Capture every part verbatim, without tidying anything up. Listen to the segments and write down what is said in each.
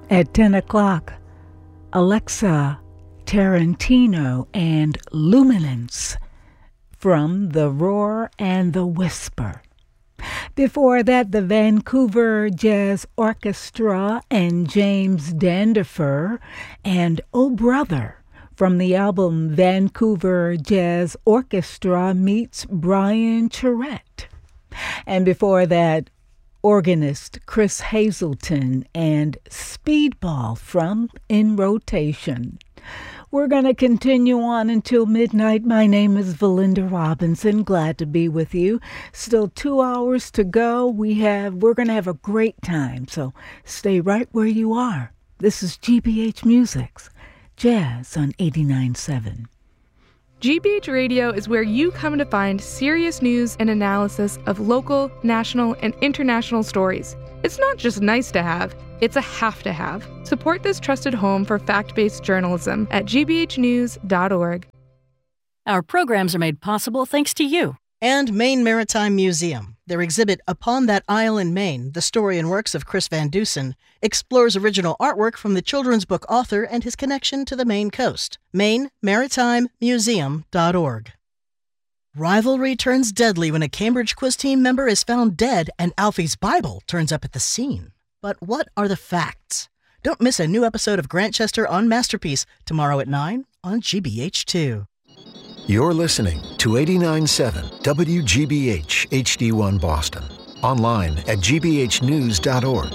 At ten o'clock, Alexa Tarantino and Luminance from The Roar and the Whisper. Before that, the Vancouver Jazz Orchestra and James Dandifer and Oh Brother from the album Vancouver Jazz Orchestra meets Brian Charette. And before that, organist Chris Hazelton and Speedball from In Rotation. We're going to continue on until midnight. My name is Valinda Robinson. Glad to be with you. Still two hours to go. We have, we're going to have a great time, so stay right where you are. This is G B H Music's Jazz on eighty-nine point seven. G B H Radio is where you come to find serious news and analysis of local, national, and international stories. It's not just nice to have, it's a have to have. Support this trusted home for fact-based journalism at g b h news dot org. Our programs are made possible thanks to you. And Maine Maritime Museum. Their exhibit, Upon That Isle in Maine, the story and works of Chris Van Dusen, explores original artwork from the children's book author and his connection to the Maine coast. Maine Maritime Museum dot org. Rivalry turns deadly when a Cambridge quiz team member is found dead and Alfie's Bible turns up at the scene. But what are the facts? Don't miss a new episode of Grantchester on Masterpiece tomorrow at nine on G B H two. You're listening to eighty-nine point seven W G B H H D one Boston. Online at g b h news dot org.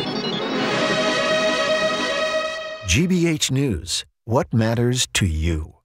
G B H News. What matters to you?